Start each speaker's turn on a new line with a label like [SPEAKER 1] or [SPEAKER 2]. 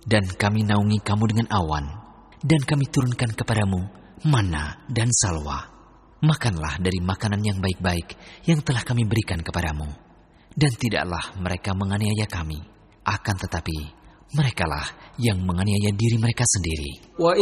[SPEAKER 1] Dan kami naungi kamu dengan awan, dan kami turunkan kepadamu manna dan salwa. Makanlah dari makanan yang baik-baik yang telah kami berikan kepadamu. Dan tidaklah mereka menganiaya kami, akan tetapi merekalah yang menganiaya diri mereka sendiri.